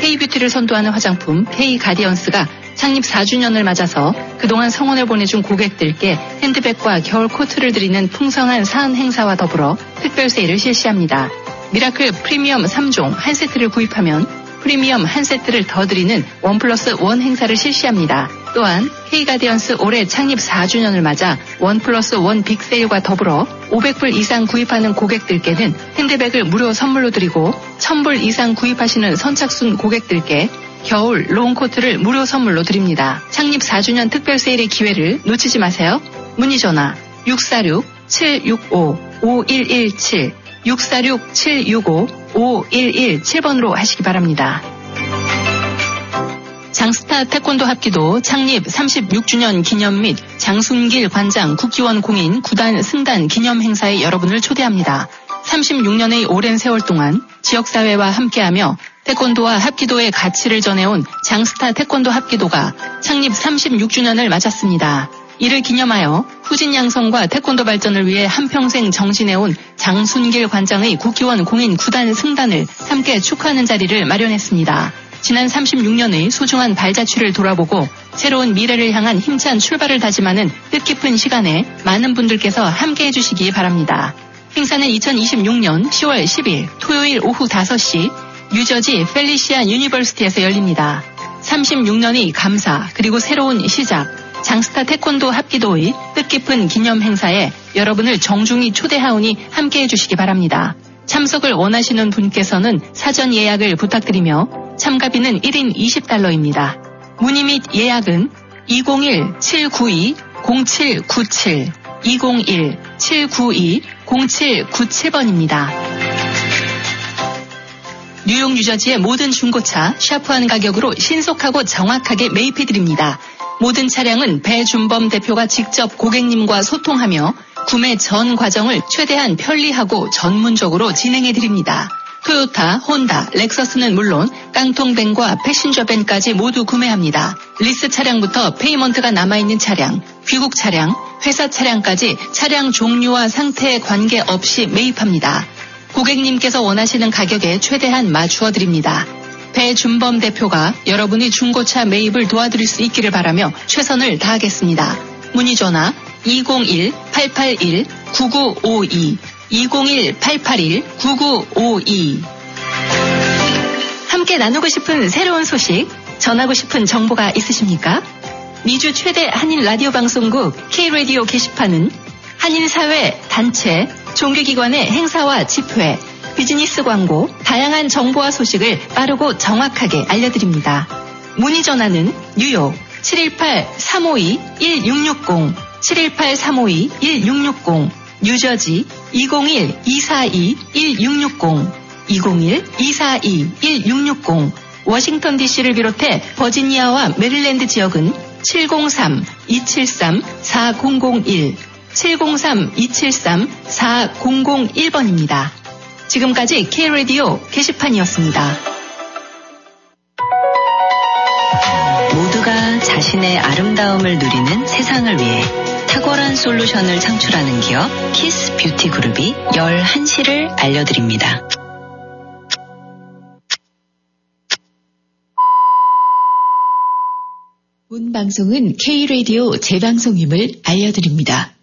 K뷰티를 선도하는 화장품 K가디언스가 창립 4주년을 맞아서 그동안 성원을 보내준 고객들께 핸드백과 겨울 코트를 드리는 풍성한 사은 행사와 더불어 특별 세일을 실시합니다. 미라클 프리미엄 3종 한 세트를 구입하면 프리미엄 한 세트를 더 드리는 1+1 행사를 실시합니다. 또한 K가디언스 올해 창립 4주년을 맞아 1+1 빅세일과 더불어 500불 이상 구입하는 고객들께는 핸드백을 무료 선물로 드리고 1000불 이상 구입하시는 선착순 고객들께 겨울 롱코트를 무료 선물로 드립니다. 창립 4주년 특별 세일의 기회를 놓치지 마세요. 문의 전화 646-765-5117 646-765-5117번으로 하시기 바랍니다. 장스타 태권도 합기도 창립 36주년 기념 및 장순길 관장 국기원 공인 구단 승단 기념 행사에 여러분을 초대합니다. 36년의 오랜 세월 동안 지역사회와 함께하며 태권도와 합기도의 가치를 전해온 장스타 태권도 합기도가 창립 36주년을 맞았습니다. 이를 기념하여 후진 양성과 태권도 발전을 위해 한평생 정진해온 장순길 관장의 국기원 공인 구단 승단을 함께 축하하는 자리를 마련했습니다. 지난 36년의 소중한 발자취를 돌아보고 새로운 미래를 향한 힘찬 출발을 다짐하는 뜻깊은 시간에 많은 분들께서 함께해 주시기 바랍니다. 행사는 2026년 10월 10일 토요일 오후 5시 뉴저지 펠리시안 유니버시티에서 열립니다. 36년의 감사 그리고 새로운 시작 장스타 태권도 합기도의 뜻깊은 기념 행사에 여러분을 정중히 초대하오니 함께해 주시기 바랍니다. 참석을 원하시는 분께서는 사전 예약을 부탁드리며 참가비는 1인 20달러입니다. 문의 및 예약은 201-792-0797 201-792-0797번입니다. 뉴욕 뉴저지의 모든 중고차 샤프한 가격으로 신속하고 정확하게 매입해드립니다. 모든 차량은 배준범 대표가 직접 고객님과 소통하며 구매 전 과정을 최대한 편리하고 전문적으로 진행해드립니다. 토요타, 혼다, 렉서스는 물론 깡통밴과 패신저밴까지 모두 구매합니다. 리스 차량부터 페이먼트가 남아있는 차량, 귀국 차량, 회사 차량까지 차량 종류와 상태에 관계없이 매입합니다. 고객님께서 원하시는 가격에 최대한 맞추어 드립니다. 배준범 대표가 여러분의 중고차 매입을 도와드릴 수 있기를 바라며 최선을 다하겠습니다. 문의 전화 201-881-9952 201-881-9952 함께 나누고 싶은 새로운 소식, 전하고 싶은 정보가 있으십니까? 미주 최대 한인 라디오 방송국 K-라디오 게시판은 한인사회, 단체, 종교기관의 행사와 집회, 비즈니스 광고, 다양한 정보와 소식을 빠르고 정확하게 알려드립니다. 문의 전화는 뉴욕 718-352-1660, 718-352-1660, 뉴저지 201-242-1660, 201-242-1660, 워싱턴 DC를 비롯해 버지니아와 메릴랜드 지역은 703-273-4001, 703-273-4001번입니다. 지금까지 K-라디오 게시판이었습니다. 모두가 자신의 아름다움을 누리는 세상을 위해 탁월한 솔루션을 창출하는 기업 키스 뷰티 그룹이 11시를 알려드립니다. 본 방송은 K-라디오 재방송임을 알려드립니다.